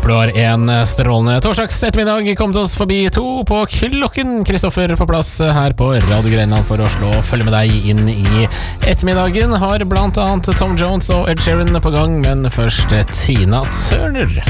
Håper du har en strålende torsdags ettermiddag. Kom til oss forbi 2 på klokken. Kristoffer på plass her på Radio Grenland for Oslo. Følge med deg inn i ettermiddagen. Har blant annet Tom Jones og Ed Sheeran på gang, men først Tina Turner.